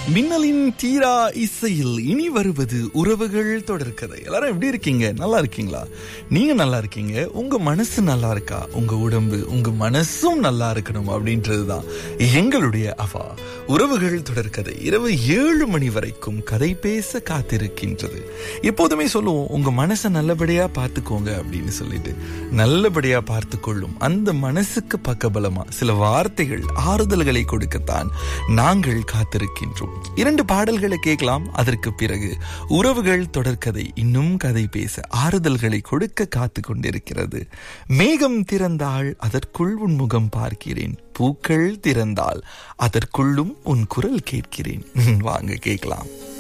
மின்னலின் தீரா இசையில் இனி வருவது உறவுகள் தொடர்கதை. எல்லாரும் எப்படி இருக்கீங்க? நல்லா இருக்கீங்களா? நீங்க நல்லா இருக்கீங்க. உங்க மனசு நல்லா இருக்கா? உங்க உடம்பு உங்க மனசும் நல்லா இருக்கணும் அப்படின்றதுதான் எங்களுடைய அவா. உறவுகள் தொடர்கதை இரவு 7 மணி வரைக்கும் கதை பேச காத்திருக்கின்றது. எப்போதுமே சொல்லுவோம், உங்க மனசை நல்லபடியா பார்த்துக்கோங்க அப்படின்னு சொல்லிட்டு. நல்லபடியா பார்த்துக்கொள்ளும் அந்த மனசுக்கு பக்கபலமா சில வார்த்தைகள், ஆறுதல்களை கொடுக்கத்தான் நாங்கள் காத்திருக்கின்றோம். 2 பாடல்களை கேட்கலாம். அதற்கு பிறகு உறவுகள் தொடர்கதை இன்னும் கதை பேச ஆறுதல்களை கொடுக்க காத்து கொண்டிருக்கிறது. மேகம் திறந்தால் அதற்குள் உன் முகம் பார்க்கிறேன், பூக்கள் திறந்தால் அதற்குள்ளும் உன் குரல் கேட்கிறேன். வாங்க கேட்கலாம்.